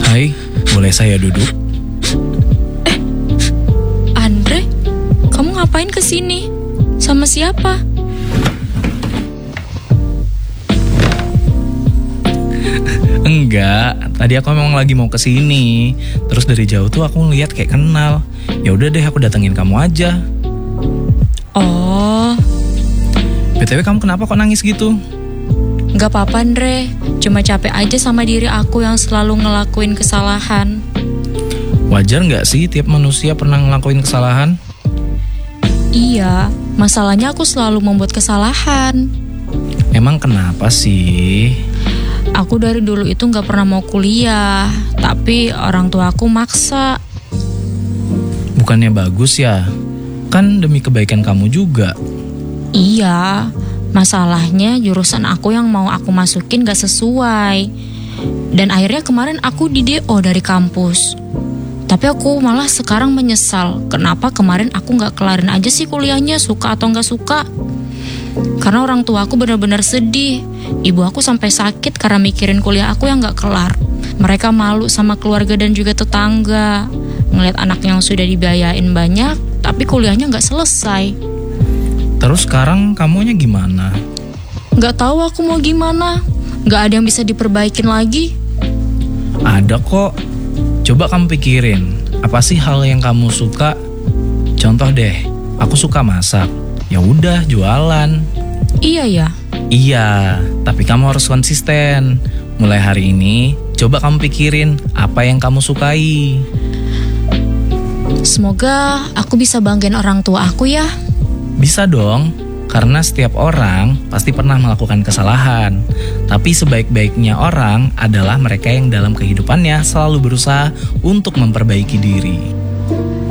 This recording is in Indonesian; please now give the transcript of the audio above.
Hai, boleh saya duduk? Andre, kamu ngapain kesini? Sama siapa? Enggak, tadi aku memang lagi mau kesini. Terus dari jauh tuh aku ngeliat kayak kenal. Ya udah deh, aku datengin kamu aja. Oh, BTW kamu kenapa kok nangis gitu? gak apa-apa Andre. Cuma capek aja sama diri aku yang selalu ngelakuin kesalahan. Wajar nggak sih tiap manusia pernah ngelakuin kesalahan? Iya, masalahnya aku selalu membuat kesalahan. Emang kenapa sih? Aku dari dulu itu gak pernah mau kuliah, tapi orang tua aku maksa. Bukannya bagus ya? Kan demi kebaikan kamu juga. Iya, masalahnya jurusan aku yang mau aku masukin gak sesuai. Dan akhirnya kemarin aku di DO dari kampus. Tapi aku malah sekarang menyesal. Kenapa kemarin aku gak kelarin aja sih kuliahnya, suka atau gak suka. Karena orang tua aku benar-benar sedih. Ibu aku sampai sakit karena mikirin kuliah aku yang gak kelar. Mereka malu sama keluarga dan juga tetangga. Ngeliat anak yang sudah dibiayain banyak, tapi kuliahnya gak selesai. Terus sekarang kamunya gimana? Gak tahu aku mau gimana. Gak ada yang bisa diperbaikin lagi. Ada kok. Coba kamu pikirin, apa sih hal yang kamu suka? Contoh deh, aku suka masak. Ya udah, jualan. Iya ya. Iya, tapi kamu harus konsisten. Mulai hari ini, coba kamu pikirin apa yang kamu sukai. Semoga aku bisa banggain orang tua aku ya. Bisa dong, karena setiap orang pasti pernah melakukan kesalahan. Tapi sebaik-baiknya orang adalah mereka yang dalam kehidupannya selalu berusaha untuk memperbaiki diri.